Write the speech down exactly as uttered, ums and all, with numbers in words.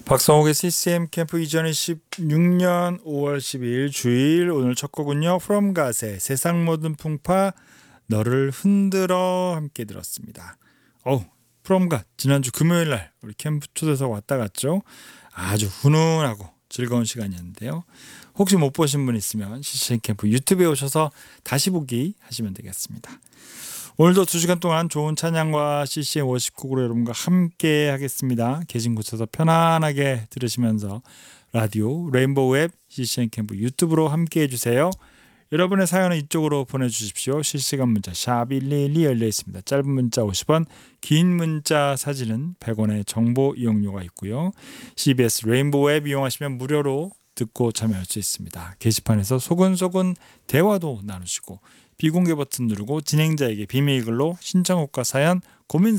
박성욱의 씨씨엠 캠프 이천이십육 년 오월 십이일 주일. 오늘 첫 곡은요, From God의 세상 모든 풍파 너를 흔들어 함께 들었습니다. 어우, From God 지난주 금요일날 우리 캠프 초대석 왔다 갔죠. 아주 훈훈하고 즐거운 시간이었는데요. 혹시 못 보신 분 있으면 씨씨엠 캠프 유튜브에 오셔서 다시 보기 하시면 되겠습니다. 오늘도 두 시간 동안 좋은 찬양과 씨씨엠 워십곡으로 여러분과 함께 하겠습니다. 계신 곳에서 편안하게 들으시면서 라디오 레인보우 앱 씨씨엠 캠프 유튜브로 함께 해주세요. 여러분의 사연은 이쪽으로 보내주십시오. 실시간 문자 샵 일이일이 열려 있습니다. 짧은 문자 오십 원, 긴 문자 사진은 백 원의 정보 이용료가 있고요. 씨비에스 레인보우 앱 이용하시면 무료로 듣고 참여할 수 있습니다. 게시판에서 소근소근 대화도 나누시고 비공개 버튼 누르고 진행자에게 비밀 글로 신청곡과 사연, 고민